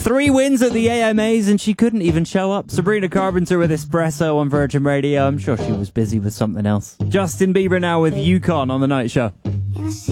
3 wins at the AMAs and she couldn't even show up. Sabrina Carpenter with Espresso on Virgin Radio. I'm sure she was busy with something else. Justin Bieber now with Yukon on The Night Show.